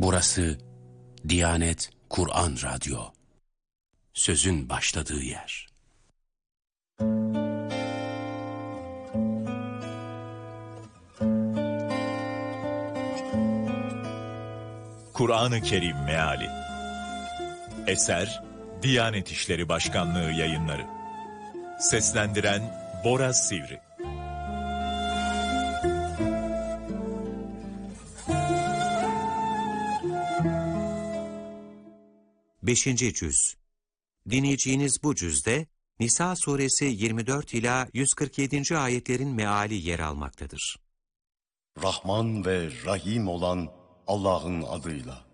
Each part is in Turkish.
Burası Diyanet Kur'an Radyo. Sözün başladığı yer. Kur'an-ı Kerim Meali. Eser Diyanet İşleri Başkanlığı Yayınları. Seslendiren Bora Sivri. 5. Cüz. Dinleyeceğiniz bu cüzde Nisa suresi 24 ila 147. ayetlerin meali yer almaktadır. Rahman ve Rahim olan Allah'ın adıyla.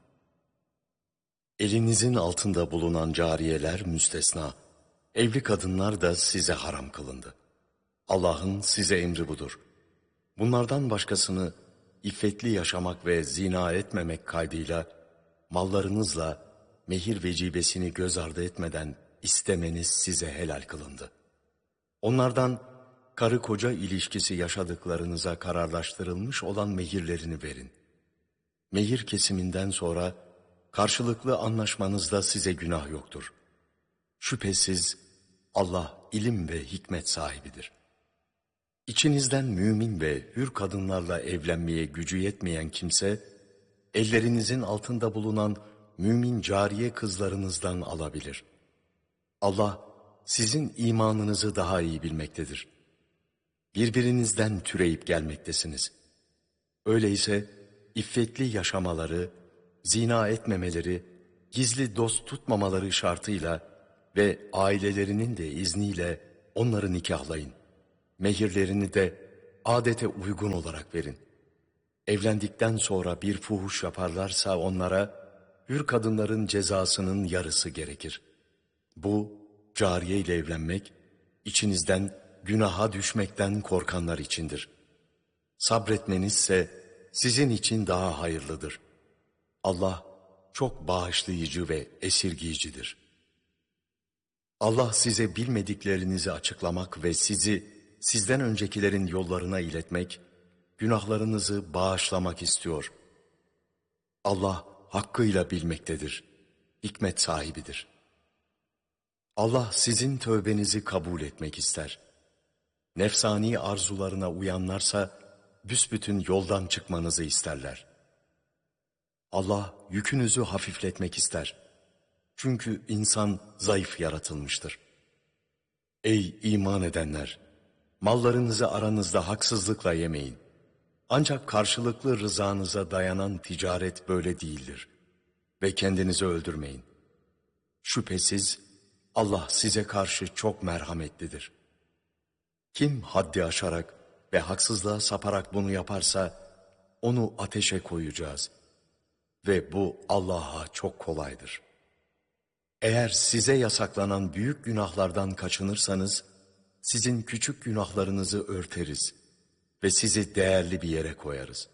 Elinizin altında bulunan cariyeler müstesna, evli kadınlar da size haram kılındı. Allah'ın size emri budur. Bunlardan başkasını iffetli yaşamak ve zina etmemek kaydıyla mallarınızla mehir vecibesini göz ardı etmeden istemeniz size helal kılındı. Onlardan karı koca ilişkisi yaşadıklarınıza kararlaştırılmış olan mehirlerini verin. Mehir kesiminden sonra karşılıklı anlaşmanızda size günah yoktur. Şüphesiz Allah ilim ve hikmet sahibidir. İçinizden mümin ve hür kadınlarla evlenmeye gücü yetmeyen kimse, ellerinizin altında bulunan mümin cariye kızlarınızdan alabilir. Allah sizin imanınızı daha iyi bilmektedir. Birbirinizden türeyip gelmektesiniz. Öyleyse iffetli yaşamaları, zina etmemeleri, gizli dost tutmamaları şartıyla ve ailelerinin de izniyle onları nikahlayın. Mehirlerini de adete uygun olarak verin. Evlendikten sonra bir fuhuş yaparlarsa onlara hür kadınların cezasının yarısı gerekir. Bu, cariye ile evlenmek, içinizden günaha düşmekten korkanlar içindir. Sabretmenizse sizin için daha hayırlıdır. Allah çok bağışlayıcı ve esirgiyicidir. Allah size bilmediklerinizi açıklamak ve sizi sizden öncekilerin yollarına iletmek, günahlarınızı bağışlamak istiyor. Allah hakkıyla bilmektedir, hikmet sahibidir. Allah sizin tövbenizi kabul etmek ister. Nefsani arzularına uyanlarsa büsbütün yoldan çıkmanızı isterler. Allah yükünüzü hafifletmek ister. Çünkü insan zayıf yaratılmıştır. Ey iman edenler! Mallarınızı aranızda haksızlıkla yemeyin. Ancak karşılıklı rızanıza dayanan ticaret böyle değildir. Ve kendinizi öldürmeyin. Şüphesiz Allah size karşı çok merhametlidir. Kim haddi aşarak ve haksızlığa saparak bunu yaparsa onu ateşe koyacağız. Ve bu Allah'a çok kolaydır. Eğer size yasaklanan büyük günahlardan kaçınırsanız sizin küçük günahlarınızı örteriz ve sizi değerli bir yere koyarız.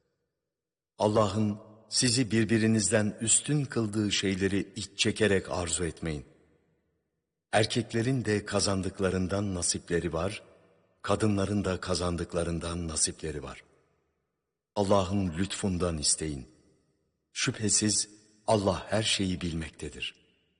Allah'ın sizi birbirinizden üstün kıldığı şeyleri iç çekerek arzu etmeyin. Erkeklerin de kazandıklarından nasipleri var, kadınların da kazandıklarından nasipleri var. Allah'ın lütfundan isteyin. Şüphesiz Allah her şeyi bilmektedir.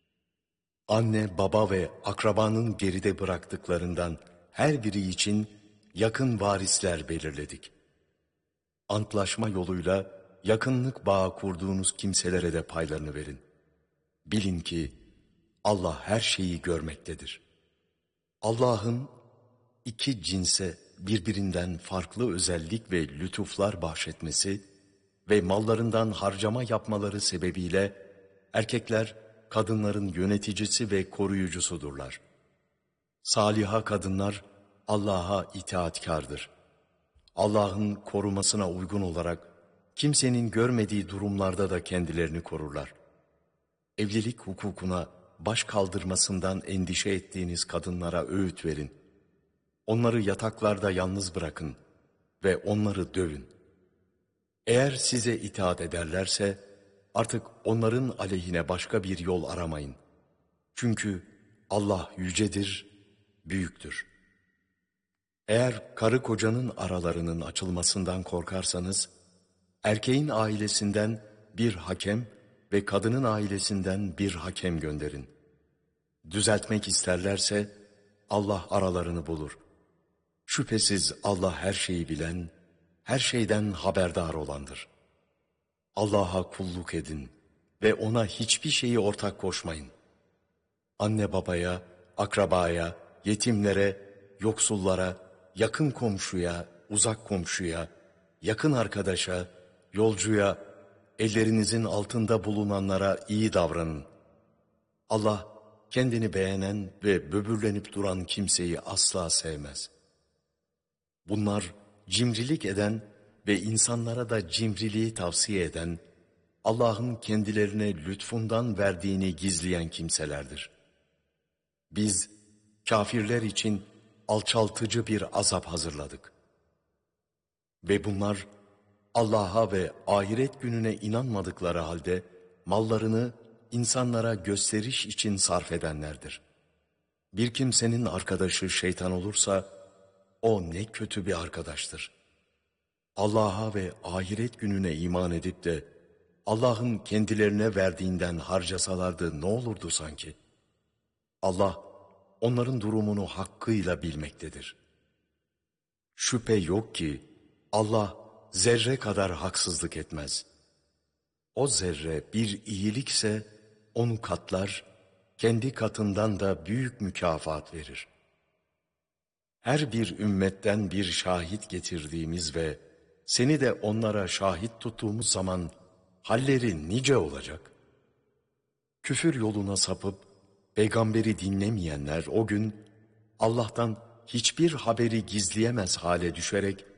Anne, baba ve akrabanın geride bıraktıklarından her biri için yakın varisler belirledik. Antlaşma yoluyla yakınlık bağı kurduğunuz kimselere de paylarını verin. Bilin ki Allah her şeyi görmektedir. Allah'ın iki cinse birbirinden farklı özellik ve lütuflar bahşetmesi ve mallarından harcama yapmaları sebebiyle erkekler kadınların yöneticisi ve koruyucusudurlar. Saliha kadınlar Allah'a itaatkardır. Allah'ın korumasına uygun olarak kimsenin görmediği durumlarda da kendilerini korurlar. Evlilik hukukuna baş kaldırmasından endişe ettiğiniz kadınlara öğüt verin. Onları yataklarda yalnız bırakın ve onları dövün. Eğer size itaat ederlerse artık onların aleyhine başka bir yol aramayın. Çünkü Allah yücedir, büyüktür. Eğer karı kocanın aralarının açılmasından korkarsanız, erkeğin ailesinden bir hakem ve kadının ailesinden bir hakem gönderin. Düzeltmek isterlerse Allah aralarını bulur. Şüphesiz Allah her şeyi bilen, her şeyden haberdar olandır. Allah'a kulluk edin ve ona hiçbir şeyi ortak koşmayın. Anne babaya, akrabaya, yetimlere, yoksullara, yakın komşuya, uzak komşuya, yakın arkadaşa, yolcuya, ellerinizin altında bulunanlara iyi davranın. Allah kendini beğenen ve böbürlenip duran kimseyi asla sevmez. Bunlar cimrilik eden ve insanlara da cimriliği tavsiye eden, Allah'ın kendilerine lütfundan verdiğini gizleyen kimselerdir. Biz kafirler için alçaltıcı bir azap hazırladık. Ve bunlar Allah'a ve ahiret gününe inanmadıkları halde mallarını insanlara gösteriş için sarf edenlerdir. Bir kimsenin arkadaşı şeytan olursa o ne kötü bir arkadaştır. Allah'a ve ahiret gününe iman edip de Allah'ın kendilerine verdiğinden harcasalardı ne olurdu sanki? Allah onların durumunu hakkıyla bilmektedir. Şüphe yok ki Allah zerre kadar haksızlık etmez. O zerre bir iyilikse onu katlar, kendi katından da büyük mükafat verir. Her bir ümmetten bir şahit getirdiğimiz ve seni de onlara şahit tuttuğumuz zaman halleri nice olacak. Küfür yoluna sapıp peygamberi dinlemeyenler o gün Allah'tan hiçbir haberi gizleyemez hale düşerek